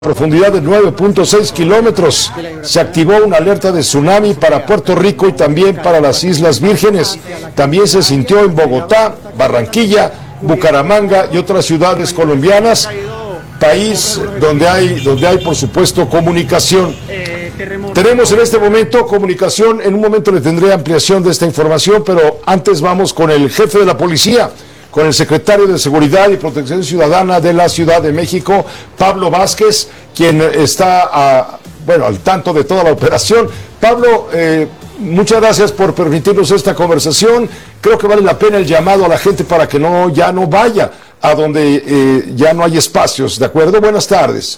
profundidad de 9.6 kilómetros. Se activó una alerta de tsunami para Puerto Rico y también para las Islas Vírgenes. También se sintió en Bogotá, Barranquilla, Bucaramanga y otras ciudades colombianas, país donde hay por supuesto comunicación. Tenemos en este momento comunicación, en un momento le tendré ampliación de esta información, pero antes vamos con el jefe de la policía, con el secretario de Seguridad y Protección Ciudadana de la Ciudad de México, Pablo Vázquez, quien está al tanto de toda la operación. Pablo, muchas gracias por permitirnos esta conversación. Creo que vale la pena el llamado a la gente para que ya no vaya a donde ya no hay espacios, ¿de acuerdo? Buenas tardes.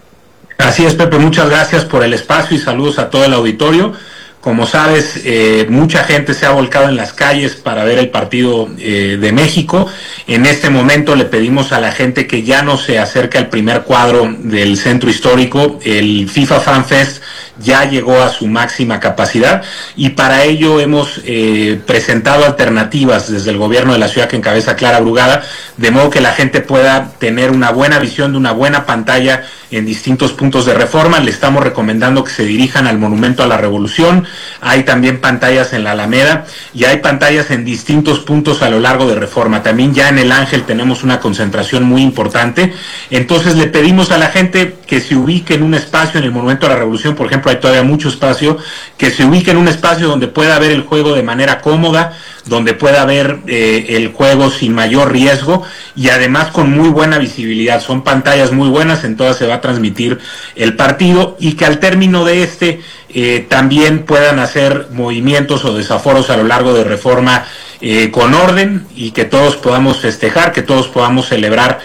Así es, Pepe, muchas gracias por el espacio y saludos a todo el auditorio. Como sabes, mucha gente se ha volcado en las calles para ver el partido de México. En este momento le pedimos a la gente que ya no se acerque al primer cuadro del centro histórico. El FIFA Fan Fest ya llegó a su máxima capacidad y para ello hemos presentado alternativas desde el gobierno de la ciudad que encabeza Clara Brugada, de modo que la gente pueda tener una buena visión de una buena pantalla en distintos puntos de Reforma. Le estamos recomendando que se dirijan al Monumento a la Revolución. Hay también pantallas en la Alameda y hay pantallas en distintos puntos a lo largo de Reforma. También ya en el Ángel tenemos una concentración muy importante. Entonces le pedimos a la gente que se ubique en un espacio en el Monumento a la Revolución, por ejemplo, hay todavía mucho espacio, que se ubique en un espacio donde pueda ver el juego de manera cómoda, donde pueda ver el juego sin mayor riesgo y además con muy buena visibilidad. Son pantallas muy buenas, en todas se va a transmitir el partido y que al término de también puedan hacer movimientos o desaforos a lo largo de Reforma con orden y que todos podamos festejar, que todos podamos celebrar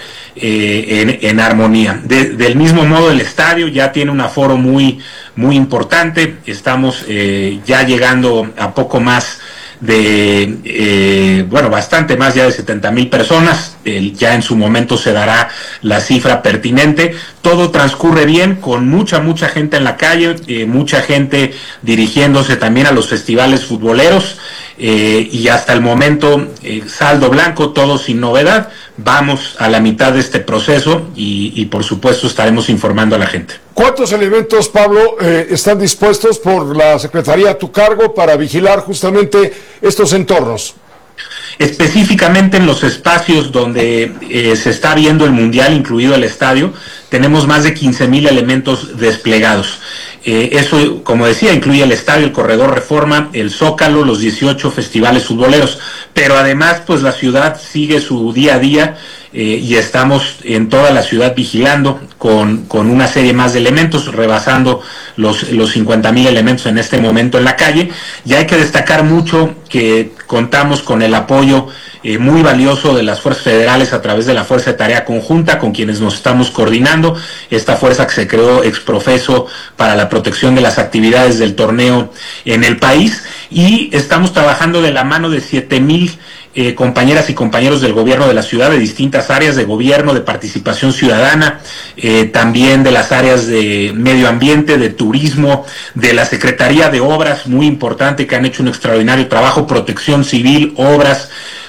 en armonía. Del mismo modo, el estadio ya tiene un aforo muy importante. Estamos ya llegando a poco más bastante más ya de 70,000 personas. Ya en su momento se dará la cifra pertinente. Todo transcurre bien, con mucha gente en la calle, mucha gente dirigiéndose también a los festivales futboleros, y hasta el momento saldo blanco, todo sin novedad. Vamos a la mitad de este proceso y por supuesto estaremos informando a la gente. ¿Cuántos elementos, Pablo, están dispuestos por la Secretaría a tu cargo para vigilar justamente estos entornos? Específicamente en los espacios donde se está viendo el Mundial, incluido el estadio, tenemos más de 15,000 elementos desplegados. Eso, como decía, incluye el estadio, el corredor Reforma, el Zócalo, los 18 festivales futboleros, pero además pues la ciudad sigue su día a día y estamos en toda la ciudad vigilando con una serie más de elementos, rebasando los 50,000 elementos en este momento en la calle. Y hay que destacar mucho que contamos con el apoyo muy valioso de las fuerzas federales a través de la Fuerza de Tarea Conjunta, con quienes nos estamos coordinando, esta fuerza que se creó ex profeso para la protección de las actividades del torneo en el país, y estamos trabajando de la mano de 7,000 compañeras y compañeros del gobierno de la ciudad, de distintas áreas de gobierno, de participación ciudadana, también de las áreas de medio ambiente, de turismo, de la Secretaría de Obras, muy importante, que han hecho un extraordinario trabajo, protección civil, obras,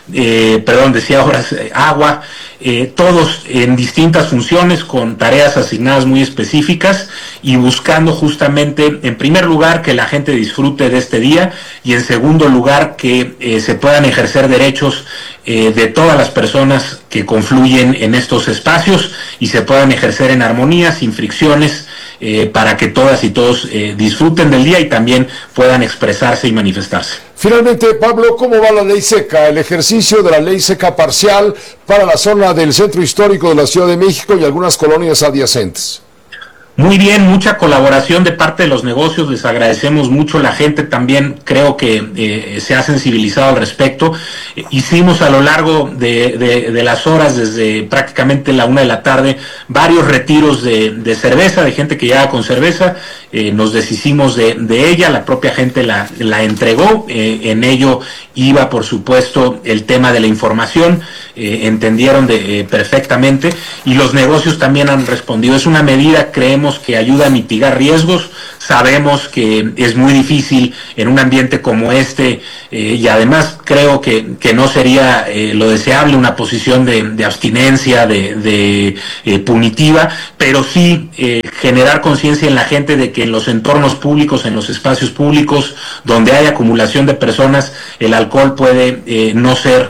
agua, todos en distintas funciones con tareas asignadas muy específicas y buscando justamente, en primer lugar, que la gente disfrute de este día y en segundo lugar que se puedan ejercer derechos de todas las personas que confluyen en estos espacios y se puedan ejercer en armonía, sin fricciones, para que todas y todos disfruten del día y también puedan expresarse y manifestarse. Finalmente, Pablo, ¿cómo va la ley seca? El ejercicio de la ley seca parcial para la zona del centro histórico de la Ciudad de México y algunas colonias adyacentes. Muy bien, mucha colaboración de parte de los negocios, les agradecemos mucho. La gente también creo que se ha sensibilizado al respecto. Hicimos a lo largo de las horas, desde prácticamente la 1 de la tarde, varios retiros de cerveza, de gente que llegaba con cerveza. Nos deshicimos de ella, la propia gente la entregó. En ello iba, por supuesto, el tema de la información. Entendieron perfectamente y los negocios también han respondido. Es una medida, creemos, creemos que ayuda a mitigar riesgos. Sabemos que es muy difícil en un ambiente como este, y además creo que no sería lo deseable una posición de abstinencia, de punitiva, pero sí generar conciencia en la gente de que en los entornos públicos, en los espacios públicos, donde hay acumulación de personas, el alcohol puede no ser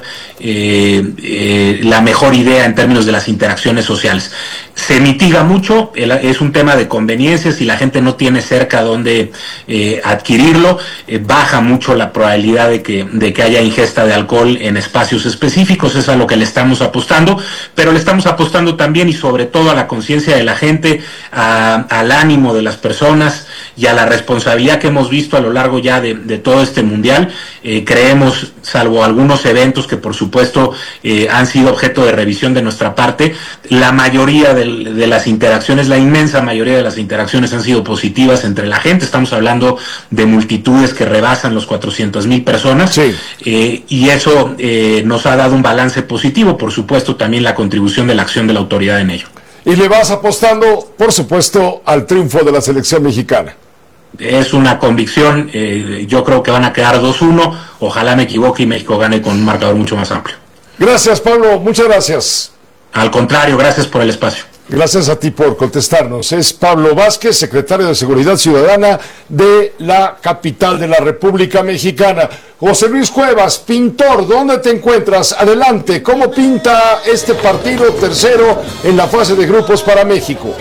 la mejor idea en términos de las interacciones sociales. Se mitiga mucho, es un tema de conveniencia, si la gente no tiene cerca donde adquirirlo, baja mucho la probabilidad de que haya ingesta de alcohol en espacios específicos. Es a lo que le estamos apostando, pero le estamos apostando también y sobre todo a la conciencia de la gente, al ánimo de las personas y a la responsabilidad que hemos visto a lo largo ya de todo este mundial. Creemos, salvo algunos eventos que por supuesto han sido objeto de revisión de nuestra parte, la mayoría de las interacciones, la inmensa mayoría de las interacciones han sido positivas entre la gente. Estamos hablando de multitudes que rebasan los 400,000 personas, sí. Y eso nos ha dado un balance positivo, por supuesto también la contribución de la acción de la autoridad en ello. Y le vas apostando, por supuesto, al triunfo de la selección mexicana. Es una convicción, yo creo que van a quedar 2-1, ojalá me equivoque y México gane con un marcador mucho más amplio. Gracias, Pablo, muchas gracias. Al contrario, gracias por el espacio. Gracias a ti por contestarnos. Es Pablo Vázquez, secretario de Seguridad Ciudadana de la capital de la República Mexicana. José Luis Cuevas, pintor, ¿dónde te encuentras? Adelante, ¿cómo pinta este partido tercero en la fase de grupos para México?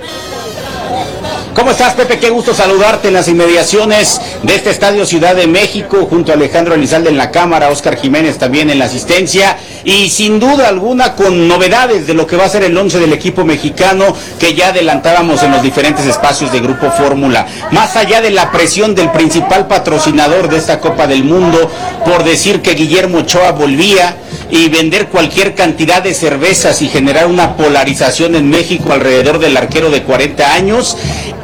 ¿Cómo estás, Pepe? Qué gusto saludarte en las inmediaciones de este Estadio Ciudad de México, junto a Alejandro Elizalde en la cámara, Óscar Jiménez también en la asistencia, y sin duda alguna con novedades de lo que va a ser el 11 del equipo mexicano, que ya adelantábamos en los diferentes espacios de Grupo Fórmula. Más allá de la presión del principal patrocinador de esta Copa del Mundo por decir que Guillermo Ochoa volvía y vender cualquier cantidad de cervezas y generar una polarización en México alrededor del arquero de 40 años,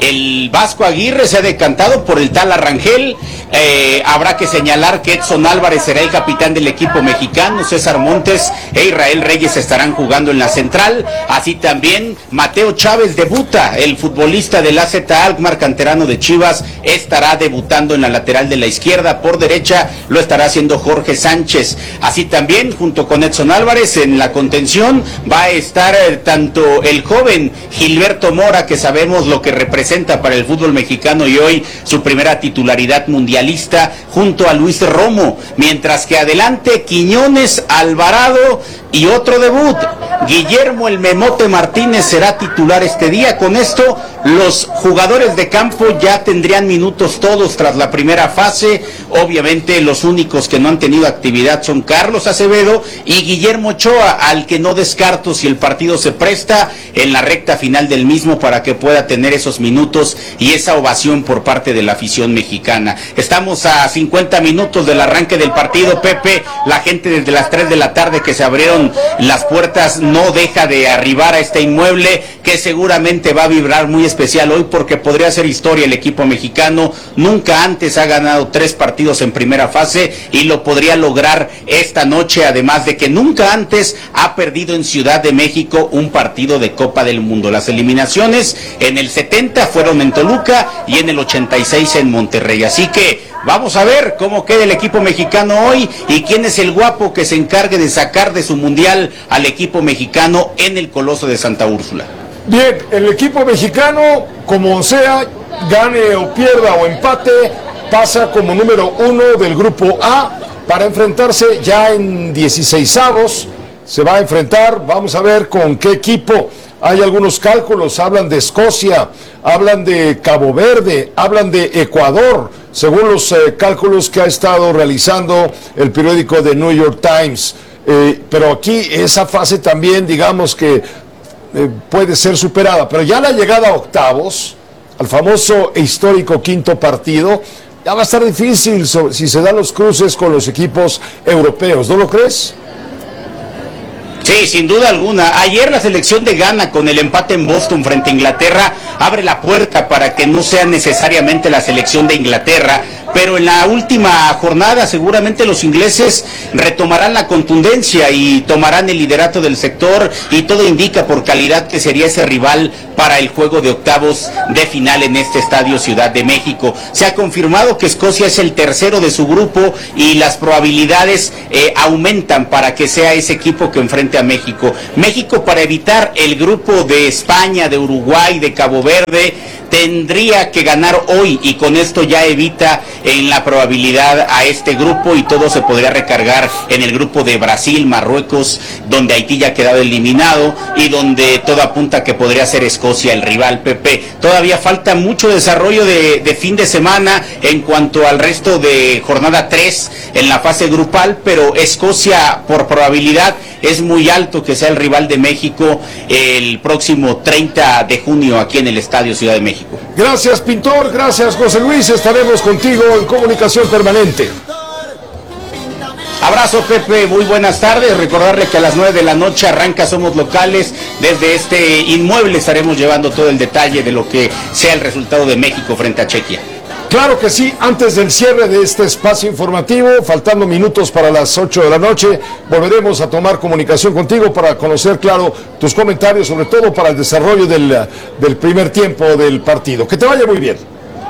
el Vasco Aguirre se ha decantado por el tal Arrangel. Habrá que señalar que Edson Álvarez será el capitán del equipo mexicano, César Montes e Israel Reyes estarán jugando en la central, así también Mateo Chávez debuta, el futbolista del AZ Alkmaar, canterano de Chivas, estará debutando en la lateral de la izquierda. Por derecha lo estará haciendo Jorge Sánchez, así también junto con Edson Álvarez en la contención va a estar tanto el joven Gilberto Mora, que sabemos lo que representa para el fútbol mexicano y hoy su primera titularidad mundialista, junto a Luis Romo, mientras que adelante Quiñones, Alvarado y otro debut, Guillermo el Memote Martínez será titular este día. Con esto los jugadores de campo ya tendrían minutos todos tras la primera fase. Obviamente los únicos que no han tenido actividad son Carlos Acevedo y Guillermo Ochoa, al que no descarto, si el partido se presta, en la recta final del mismo para que pueda tener esos minutos y esa ovación por parte de la afición mexicana. Estamos a 50 minutos del arranque del partido, Pepe. La gente desde las 3 de la tarde que se abrieron las puertas no deja de arribar a este inmueble, que seguramente va a vibrar muy especial hoy porque podría ser historia. El equipo mexicano nunca antes ha ganado 3 partidos en primera fase y lo podría lograr esta noche, además de que nunca antes ha perdido en Ciudad de México un partido de Copa del Mundo. Las eliminaciones en el 70 fueron en Toluca y en el 86 en Monterrey, así que vamos a ver cómo queda el equipo mexicano hoy y quién es el guapo que se encargue de sacar de su mundial al equipo mexicano en el Coloso de Santa Úrsula. Bien, el equipo mexicano, como sea, gane o pierda o empate, pasa como número 1 del grupo A para enfrentarse ya en 16avos. Se va a enfrentar, vamos a ver con qué equipo. Hay algunos cálculos, hablan de Escocia, hablan de Cabo Verde, hablan de Ecuador, según los cálculos que ha estado realizando el periódico The New York Times. Pero aquí esa fase también, digamos que puede ser superada. Pero ya la llegada a octavos, al famoso e histórico quinto partido, ya va a estar difícil si se dan los cruces con los equipos europeos, ¿no lo crees? Sí, sin duda alguna. Ayer la selección de Ghana, con el empate en Boston frente a Inglaterra, abre la puerta para que no sea necesariamente la selección de Inglaterra pero en la última jornada seguramente los ingleses retomarán la contundencia y tomarán el liderato del sector, y todo indica por calidad que sería ese rival para el juego de octavos de final en este estadio Ciudad de México. Se ha confirmado que Escocia es el tercero de su grupo y las probabilidades aumentan para que sea ese equipo que enfrente a México. México, para evitar el grupo de España, de Uruguay, de Cabo Verde, tendría que ganar hoy, y con esto ya evita en la probabilidad a este grupo, y todo se podría recargar en el grupo de Brasil, Marruecos, donde Haití ya ha quedado eliminado y donde todo apunta que podría ser Escocia el rival, Pepe. Todavía falta mucho desarrollo de fin de semana en cuanto al resto de jornada 3 en la fase grupal, pero Escocia por probabilidad es muy alto que sea el rival de México el próximo 30 de junio aquí en el Estadio Ciudad de México. Gracias, Pintor, gracias, José Luis, estaremos contigo en comunicación permanente. Abrazo, Pepe, muy buenas tardes. Recordarle que a las 9 de la noche arranca Somos Locales. Desde este inmueble estaremos llevando todo el detalle de lo que sea el resultado de México frente a Chequia. Claro que sí, antes del cierre de este espacio informativo, faltando minutos para las 8 de la noche, volveremos a tomar comunicación contigo para conocer, claro, tus comentarios, sobre todo para el desarrollo del primer tiempo del partido. Que te vaya muy bien.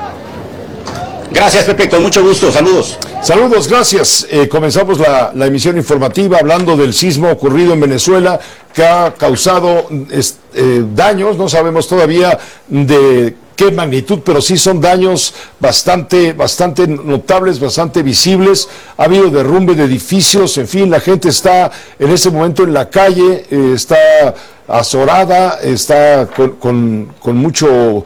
Gracias, Pepe, con mucho gusto, saludos. Saludos, gracias. Comenzamos la emisión informativa hablando del sismo ocurrido en Venezuela, que ha causado daños, no sabemos todavía de qué magnitud, pero sí son daños bastante notables, bastante visibles. Ha habido derrumbe de edificios, en fin, la gente está en este momento en la calle, está azorada, está con mucho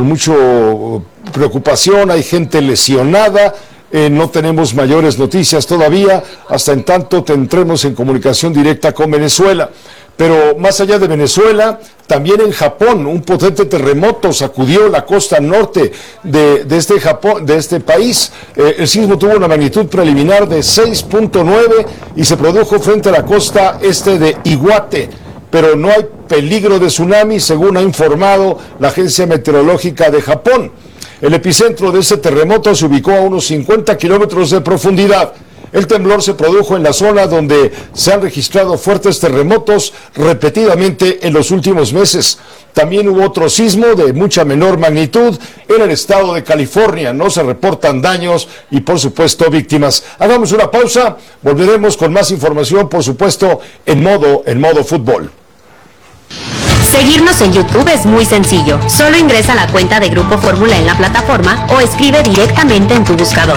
preocupación, hay gente lesionada. No tenemos mayores noticias todavía, hasta en tanto entremos en comunicación directa con Venezuela. Pero más allá de Venezuela, también en Japón, un potente terremoto sacudió la costa norte de este país. El sismo tuvo una magnitud preliminar de 6.9 y se produjo frente a la costa este de Iwate, pero no hay peligro de tsunami, según ha informado la Agencia Meteorológica de Japón. El epicentro de ese terremoto se ubicó a unos 50 kilómetros de profundidad. El temblor se produjo en la zona donde se han registrado fuertes terremotos repetidamente en los últimos meses. También hubo otro sismo de mucha menor magnitud en el estado de California. No se reportan daños y, por supuesto, víctimas. Hagamos una pausa, volveremos con más información, por supuesto, en modo fútbol. Seguirnos en YouTube es muy sencillo. Solo ingresa a la cuenta de Grupo Fórmula en la plataforma o escribe directamente en tu buscador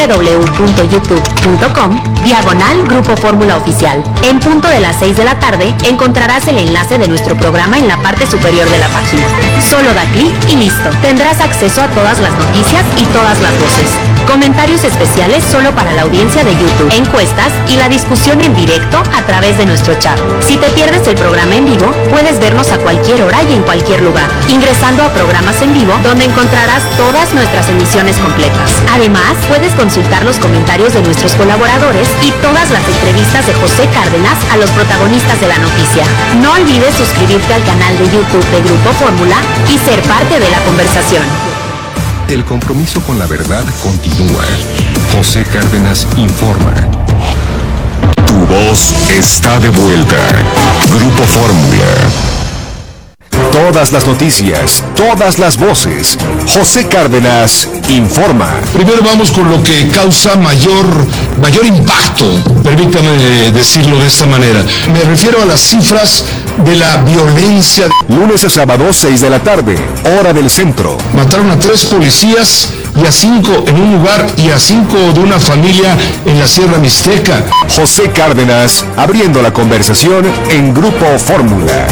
www.youtube.com/Grupo Fórmula Oficial. En punto de las 6 de la tarde encontrarás el enlace de nuestro programa en la parte superior de la página. Solo da clic y listo. Tendrás acceso a todas las noticias y todas las voces. Comentarios especiales solo para la audiencia de YouTube, encuestas y la discusión en directo a través de nuestro chat. Si te pierdes el programa en vivo, puedes vernos a cualquier hora y en cualquier lugar, ingresando a programas en vivo, donde encontrarás todas nuestras emisiones completas. Además, puedes consultar los comentarios de nuestros colaboradores y todas las entrevistas de José Cárdenas a los protagonistas de la noticia. No olvides suscribirte al canal de YouTube de Grupo Fórmula y ser parte de la conversación. El compromiso con la verdad continúa. José Cárdenas informa. Tu voz está de vuelta. Grupo Fórmula. Todas las noticias, todas las voces. José Cárdenas informa. Primero vamos con lo que causa mayor impacto, permítame decirlo de esta manera. Me refiero a las cifras de la violencia. Lunes a sábado, 6 de la tarde, hora del centro. Mataron a 3 policías y a 5 en un lugar y a 5 de una familia en la Sierra Mixteca. José Cárdenas abriendo la conversación en Grupo Fórmula.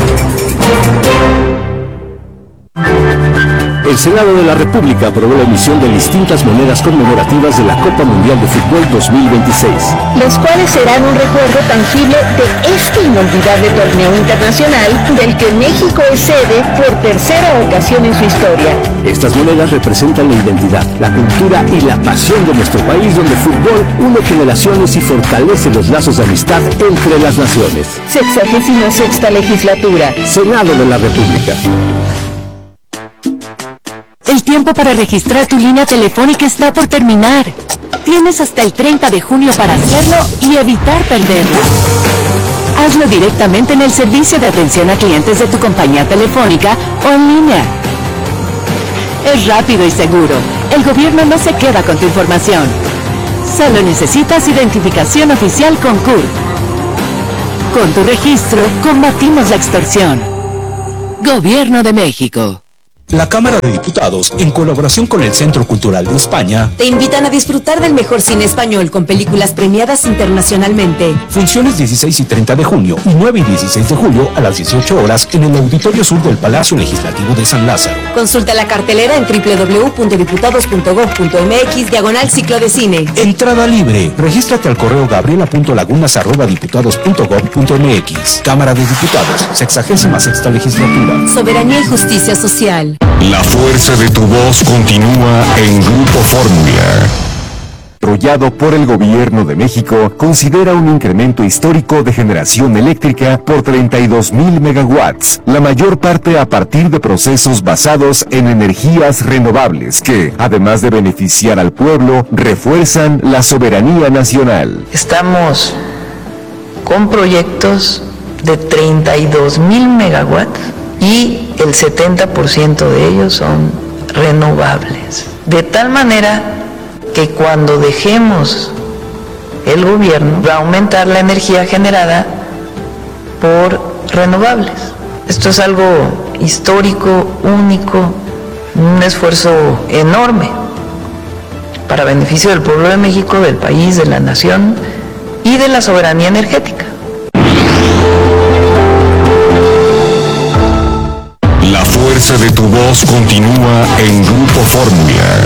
El Senado de la República aprobó la emisión de distintas monedas conmemorativas de la Copa Mundial de Fútbol 2026. Los cuales serán un recuerdo tangible de este inolvidable torneo internacional del que México es sede por tercera ocasión en su historia. Estas monedas representan la identidad, la cultura y la pasión de nuestro país, donde el fútbol une generaciones y fortalece los lazos de amistad entre las naciones. 66ª legislatura. Senado de la República. El tiempo para registrar tu línea telefónica está por terminar. Tienes hasta el 30 de junio para hacerlo y evitar perderla. Hazlo directamente en el servicio de atención a clientes de tu compañía telefónica o en línea. Es rápido y seguro. El gobierno no se queda con tu información. Solo necesitas identificación oficial con CURP. Con tu registro, combatimos la extorsión. Gobierno de México. La Cámara de Diputados, en colaboración con el Centro Cultural de España, te invitan a disfrutar del mejor cine español con películas premiadas internacionalmente. Funciones 16 y 30 de junio y 9 y 16 de julio a las 18 horas en el Auditorio Sur del Palacio Legislativo de San Lázaro. Consulta la cartelera en www.diputados.gov.mx/ciclo de cine. Entrada libre. Regístrate al correo gabriela.lagunas@diputados.gov.mx. Cámara de Diputados, 66ª Legislatura. Soberanía y justicia social. La fuerza de tu voz continúa en Grupo Fórmula. Desarrollado por el Gobierno de México, considera un incremento histórico de generación eléctrica por 32,000 megawatts, la mayor parte a partir de procesos basados en energías renovables que, además de beneficiar al pueblo, refuerzan la soberanía nacional. Estamos con proyectos de 32,000 megawatts y el 70% de ellos son renovables. De tal manera que cuando dejemos el gobierno va a aumentar la energía generada por renovables. Esto es algo histórico, único, un esfuerzo enorme para beneficio del pueblo de México, del país, de la nación y de la soberanía energética. La fuerza de tu voz continúa en Grupo Fórmula.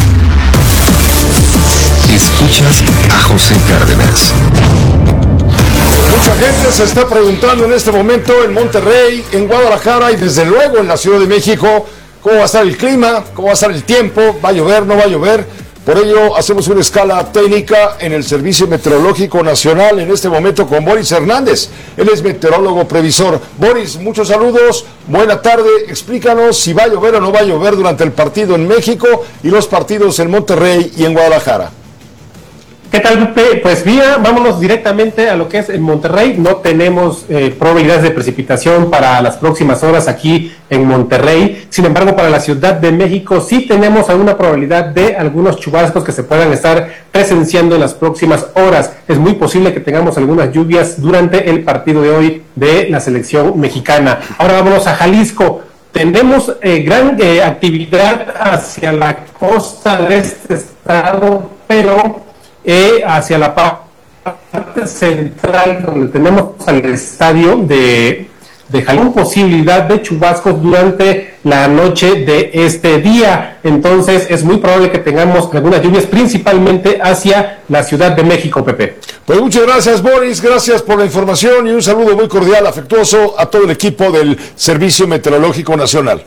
Escuchas a José Cárdenas. Mucha gente se está preguntando en este momento en Monterrey, en Guadalajara y desde luego en la Ciudad de México, cómo va a estar el clima, cómo va a estar el tiempo, va a llover, no va a llover. Por ello hacemos una escala técnica en el Servicio Meteorológico Nacional en este momento con Boris Hernández. Él es meteorólogo previsor. Boris, muchos saludos, buena tarde. Explícanos si va a llover o no va a llover durante el partido en México y los partidos en Monterrey y en Guadalajara. ¿Qué tal, Pepe? Pues mira, vámonos directamente a lo que es en Monterrey. No tenemos probabilidades de precipitación para las próximas horas aquí en Monterrey. Sin embargo, para la Ciudad de México sí tenemos alguna probabilidad de algunos chubascos que se puedan estar presenciando en las próximas horas. Es muy posible que tengamos algunas lluvias durante el partido de hoy de la selección mexicana. Ahora vámonos a Jalisco. Tenemos gran actividad hacia la costa de este estado, pero hacia la parte central donde tenemos al estadio de Jalisco, posibilidad de chubascos durante la noche de este día. Entonces es muy probable que tengamos algunas lluvias principalmente hacia la Ciudad de México, Pepe. Pues muchas gracias, Boris, gracias por la información y un saludo muy cordial, afectuoso a todo el equipo del Servicio Meteorológico Nacional.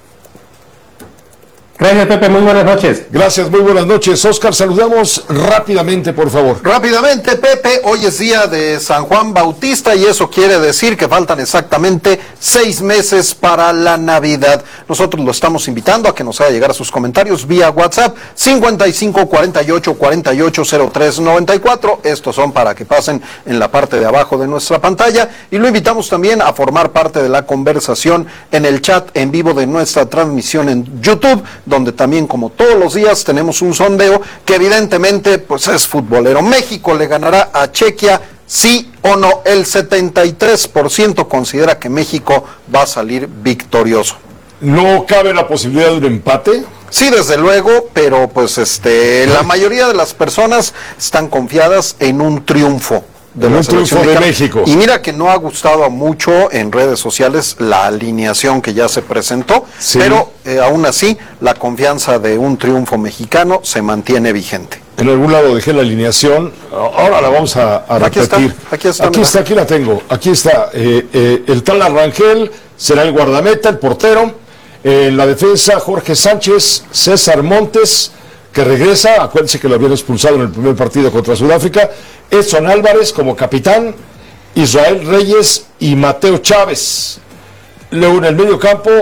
Gracias, Pepe, muy buenas noches. Gracias, muy buenas noches. Oscar, saludamos rápidamente, por favor. Rápidamente, Pepe, hoy es día de San Juan Bautista y eso quiere decir que faltan exactamente 6 meses para la Navidad. Nosotros lo estamos invitando a que nos haga llegar a sus comentarios vía WhatsApp 55 48 48 03 94. Estos son para que pasen en la parte de abajo de nuestra pantalla y lo invitamos también a formar parte de la conversación en el chat en vivo de nuestra transmisión en YouTube, donde también, como todos los días, tenemos un sondeo que evidentemente pues es futbolero. México le ganará a Chequia, sí o no. El 73% considera que México va a salir victorioso. ¿No cabe la posibilidad de un empate? Sí, desde luego, pero pues la mayoría de las personas están confiadas en un triunfo de la selección de México. Y mira que no ha gustado mucho en redes sociales la alineación que ya se presentó, sí, pero aún así la confianza de un triunfo mexicano se mantiene vigente. En algún lado dejé la alineación, ahora la vamos a repetir. Aquí la tengo, aquí está. El tal Arrangel será el guardameta, el portero. En la defensa, Jorge Sánchez, César Montes, que regresa, acuérdense que lo habían expulsado en el primer partido contra Sudáfrica, Edson Álvarez como capitán, Israel Reyes y Mateo Chávez. Luego en el medio campo,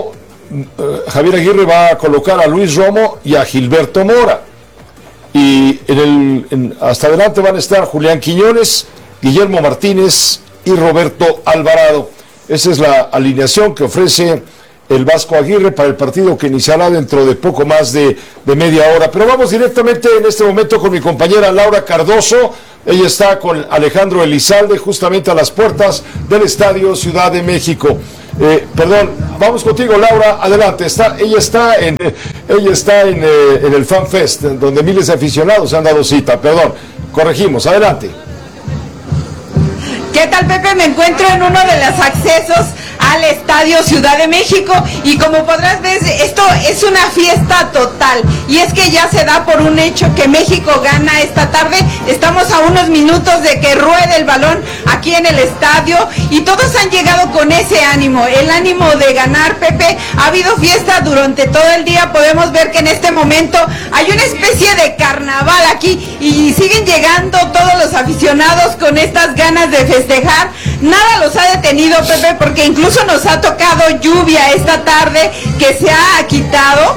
Javier Aguirre va a colocar a Luis Romo y a Gilberto Mora. Y hasta adelante van a estar Julián Quiñones, Guillermo Martínez y Roberto Alvarado. Esa es la alineación que ofrece el Vasco Aguirre para el partido que iniciará dentro de poco más de media hora. Pero vamos directamente en este momento con mi compañera Laura Cardoso. Ella está con Alejandro Elizalde justamente a las puertas del Estadio Ciudad de México. Vamos contigo, Laura, adelante. Ella está en el Fan Fest, donde miles de aficionados se han dado cita. Corregimos, adelante. ¿Qué tal, Pepe? Me encuentro en uno de los accesos al Estadio Ciudad de México y como podrás ver, esto es una fiesta total y es que ya se da por un hecho que México gana esta tarde. Estamos a unos minutos de que ruede el balón aquí en el estadio y todos han llegado con ese ánimo, el ánimo de ganar, Pepe. Ha habido fiesta durante todo el día, podemos ver que en este momento hay una especie de carnaval aquí y siguen llegando todos los aficionados con estas ganas de festejar. Nada los ha detenido, Pepe, porque incluso nos ha tocado lluvia esta tarde que se ha quitado.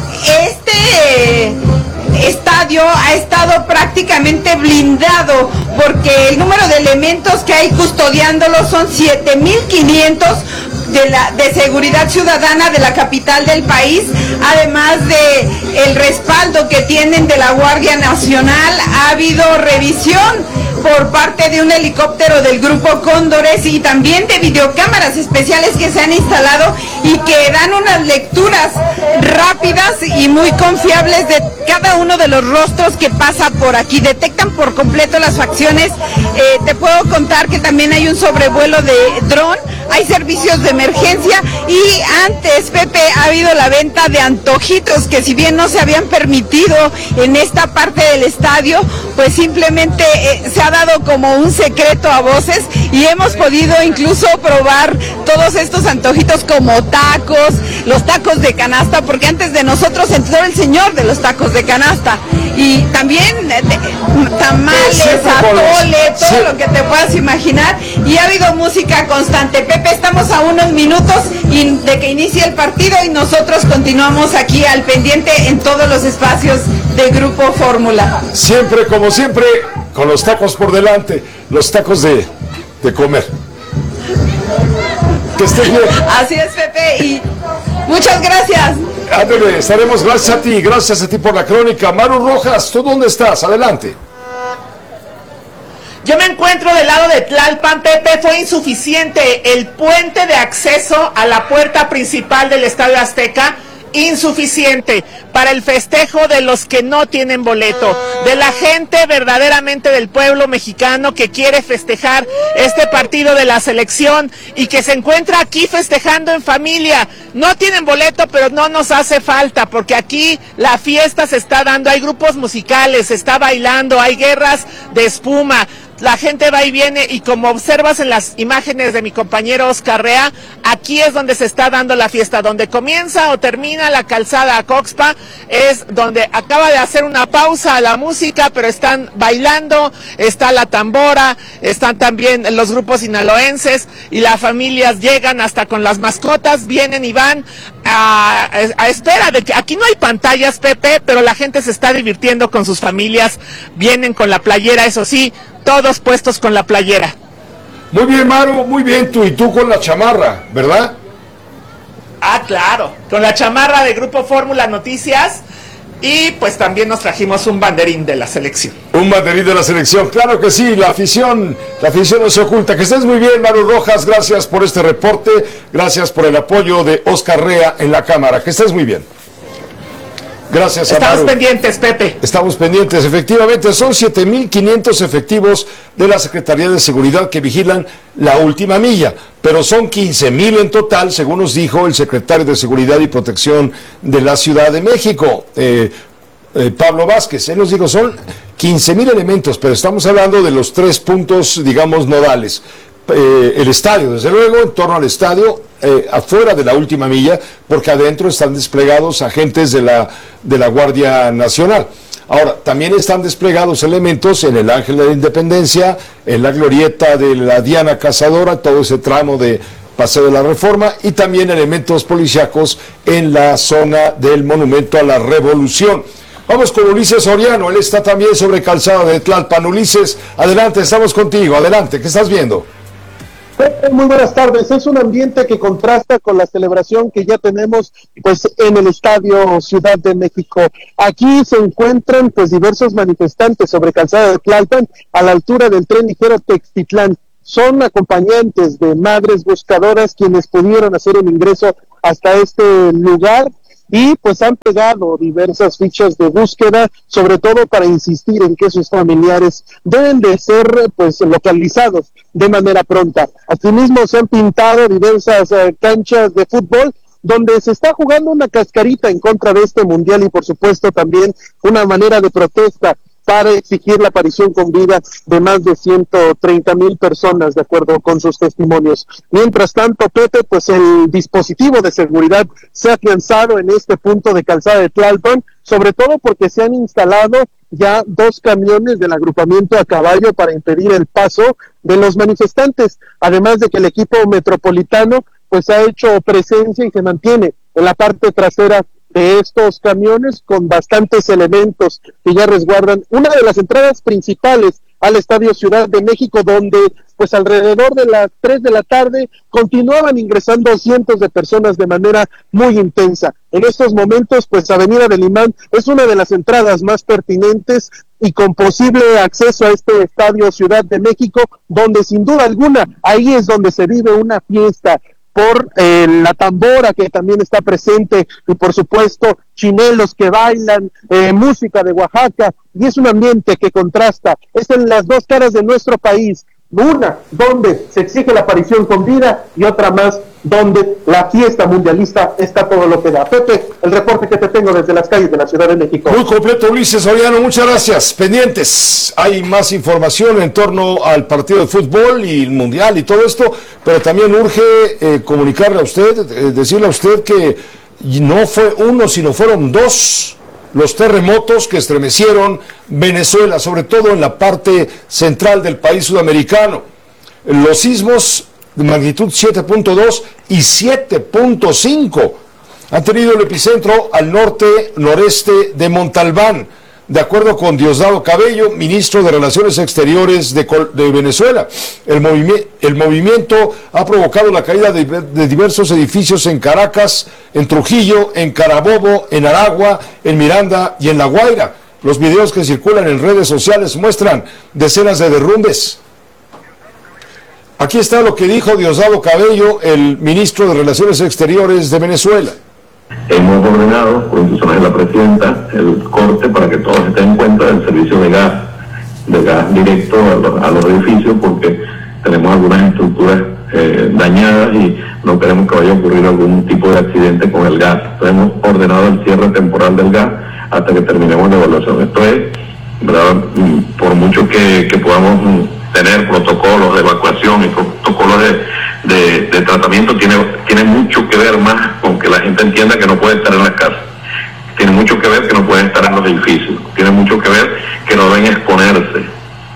Este estadio ha estado prácticamente blindado porque el número de elementos que hay custodiándolo son 7,500 de seguridad ciudadana de la capital del país, además de el respaldo que tienen de la Guardia Nacional. Ha habido revisión por parte de un helicóptero del Grupo Cóndores y también de videocámaras especiales que se han instalado y que dan unas lecturas rápidas y muy confiables de cada uno de los rostros que pasa por aquí. Detectan por completo las facciones. Te puedo contar que también hay un sobrevuelo de dron, hay servicios de emergencia y antes, Pepe, ha habido la venta de antojitos que si bien no se habían permitido en esta parte del estadio, pues simplemente se ha dado como un secreto a voces y hemos podido incluso probar todos estos antojitos como tacos, los tacos de canasta, porque antes de nosotros entró el señor de los tacos de canasta y también tamales, atole, todo lo que te puedas imaginar y ha habido música constante. Pepe, estamos a unos minutos de que inicie el partido y nosotros continuamos aquí al pendiente en todos los espacios de Grupo Fórmula. Siempre, como siempre, con los tacos por delante, los tacos de comer. Que estés bien. Así es, Pepe, y muchas gracias. Ándale, estaremos, gracias a ti por la crónica. Maru Rojas, ¿tú dónde estás? Adelante. Yo me encuentro del lado de Tlalpan, Pepe. Fue insuficiente el puente de acceso a la puerta principal del Estadio Azteca. Insuficiente para el festejo de los que no tienen boleto, de la gente verdaderamente del pueblo mexicano que quiere festejar este partido de la selección y que se encuentra aquí festejando en familia. No tienen boleto, pero no nos hace falta porque aquí la fiesta se está dando, hay grupos musicales, se está bailando, hay guerras de espuma. La gente va y viene y como observas en las imágenes de mi compañero Oscar Rea, aquí es donde se está dando la fiesta, donde comienza o termina la calzada a Coxpa, es donde acaba de hacer una pausa a la música, pero están bailando, está la tambora, están también los grupos sinaloenses y las familias llegan hasta con las mascotas, vienen y van a espera de que aquí no hay pantallas, Pepe, pero la gente se está divirtiendo con sus familias, vienen con la playera, eso sí, todos puestos con la playera. Muy bien, Maru, muy bien, tú con la chamarra, ¿verdad? Ah, claro, con la chamarra de Grupo Fórmula Noticias y pues también nos trajimos un banderín de la selección. Un banderín de la selección, claro que sí, la afición no se oculta. Que estés muy bien, Maru Rojas, gracias por este reporte, gracias por el apoyo de Oscar Rea en la cámara, que estés muy bien. Gracias, Estamos pendientes, Pepe. Estamos pendientes, efectivamente, son 7,500 efectivos de la Secretaría de Seguridad que vigilan la última milla, pero son 15,000 en total, según nos dijo el secretario de Seguridad y Protección de la Ciudad de México, Pablo Vázquez. Él nos dijo, son 15,000 elementos, pero estamos hablando de los 3 puntos, digamos, nodales. El estadio, desde luego, en torno al estadio, afuera de la última milla, porque adentro están desplegados agentes de la Guardia Nacional. Ahora, también están desplegados elementos en el Ángel de la Independencia, en la glorieta de la Diana Cazadora, todo ese tramo de Paseo de la Reforma, y también elementos policíacos en la zona del Monumento a la Revolución. Vamos con Ulises Soriano, él está también sobre Calzada de Tlalpan. Ulises, adelante, estamos contigo, adelante, ¿qué estás viendo? Muy buenas tardes. Es un ambiente que contrasta con la celebración que ya tenemos pues en el Estadio Ciudad de México. Aquí se encuentran pues diversos manifestantes sobre Calzada de Tlalpan a la altura del tren ligero Textitlán. Son acompañantes de madres buscadoras quienes pudieron hacer el ingreso hasta este lugar y pues han pegado diversas fichas de búsqueda, sobre todo para insistir en que sus familiares deben de ser pues localizados de manera pronta. Asimismo se han pintado diversas canchas de fútbol donde se está jugando una cascarita en contra de este mundial y por supuesto también una manera de protesta para exigir la aparición con vida de más de 130,000 personas, de acuerdo con sus testimonios. Mientras tanto, Pepe, pues el dispositivo de seguridad se ha afianzado en este punto de Calzada de Tlalpan, sobre todo porque se han instalado ya 2 camiones del agrupamiento a caballo para impedir el paso de los manifestantes, además de que el equipo metropolitano pues ha hecho presencia y se mantiene en la parte trasera de estos camiones con bastantes elementos que ya resguardan una de las entradas principales al Estadio Ciudad de México, donde pues alrededor de las 3 de la tarde continuaban ingresando cientos de personas de manera muy intensa. En estos momentos pues Avenida del Imán es una de las entradas más pertinentes y con posible acceso a este Estadio Ciudad de México, donde sin duda alguna ahí es donde se vive una fiesta por la tambora que también está presente y por supuesto chinelos que bailan, música de Oaxaca, y es un ambiente que contrasta, es en las dos caras de nuestro país, una donde se exige la aparición con vida y otra más donde la fiesta mundialista está todo lo que da. Pepe, el reporte que te tengo desde las calles de la Ciudad de México. Muy completo, Ulises Soriano, muchas gracias. Pendientes, hay más información en torno al partido de fútbol y el mundial y todo esto, pero también urge comunicarle a usted, decirle a usted que no fue uno, sino fueron 2 los terremotos que estremecieron Venezuela, sobre todo en la parte central del país sudamericano. Los sismos de magnitud 7.2 y 7.5 han tenido el epicentro al noreste de Montalbán, de acuerdo con Diosdado Cabello, ministro de Relaciones Exteriores de Venezuela. El movimiento ha provocado la caída de diversos edificios en Caracas, en Trujillo, en Carabobo, en Aragua, en Miranda y en La Guaira. Los videos que circulan en redes sociales muestran decenas de derrumbes. Aquí está lo que dijo Diosdado Cabello, el ministro de Relaciones Exteriores de Venezuela. Hemos ordenado, por instrucciones de la presidenta, el corte para que todos estén en cuenta del servicio de gas directo a los edificios, porque tenemos algunas estructuras dañadas y no queremos que vaya a ocurrir algún tipo de accidente con el gas. Entonces hemos ordenado el cierre temporal del gas hasta que terminemos la evaluación. Esto es, ¿verdad? Por mucho que podamos tener protocolos de evacuación y protocolos de tratamiento, tiene mucho que ver más con que la gente entienda que no puede estar en las casas. Tiene mucho que ver que no pueden estar en los edificios. Tiene mucho que ver que no deben exponerse.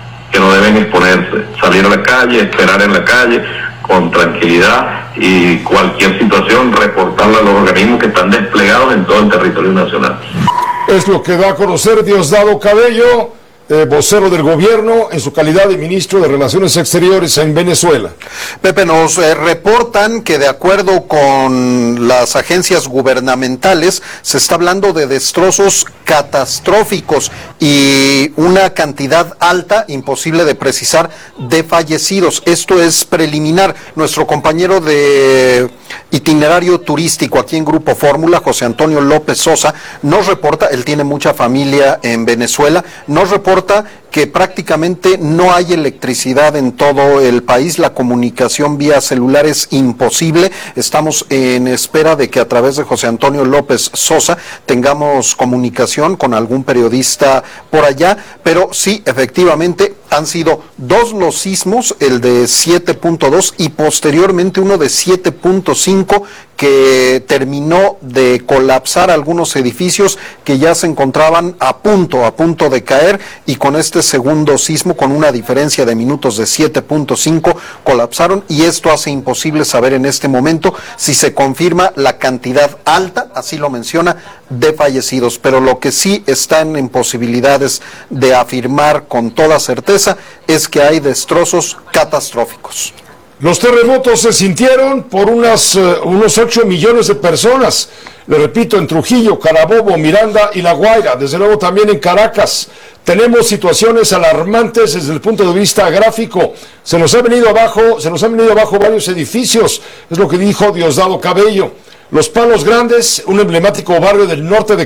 Salir a la calle, esperar en la calle con tranquilidad y cualquier situación reportarla a los organismos que están desplegados en todo el territorio nacional. Es lo que da a conocer Diosdado Cabello, vocero del gobierno en su calidad de ministro de Relaciones Exteriores en Venezuela. Pepe, nos reportan que de acuerdo con las agencias gubernamentales se está hablando de destrozos catastróficos y una cantidad alta, imposible de precisar, de fallecidos. Esto es preliminar. Nuestro compañero de itinerario turístico aquí en Grupo Fórmula, José Antonio López Sosa, nos reporta, él tiene mucha familia en Venezuela, nos reporta que prácticamente no hay electricidad en todo el país, la comunicación vía celular es imposible. Estamos en espera de que a través de José Antonio López Sosa tengamos comunicación con algún periodista por allá, pero sí, efectivamente, Han sido 2 los sismos, el de 7.2 y posteriormente uno de 7.5 que terminó de colapsar algunos edificios que ya se encontraban a punto de caer, y con este segundo sismo, con una diferencia de minutos de 7.5, colapsaron, y esto hace imposible saber en este momento si se confirma la cantidad alta, así lo menciona, de fallecidos, pero lo que sí están en posibilidades de afirmar con toda certeza es que hay destrozos catastróficos. Los terremotos se sintieron por unos 8 millones de personas. Le repito, en Trujillo, Carabobo, Miranda y La Guaira, desde luego también en Caracas. Tenemos situaciones alarmantes desde el punto de vista gráfico. Se nos han venido abajo varios edificios, es lo que dijo Diosdado Cabello. Los Palos Grandes, un emblemático barrio del norte de